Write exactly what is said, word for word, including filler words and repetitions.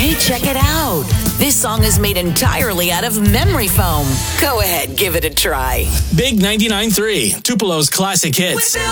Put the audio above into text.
Hey, check it out. This song is made entirely out of memory foam. Go ahead, give it a try. Big ninety-nine point three, Tupelo's classic hits.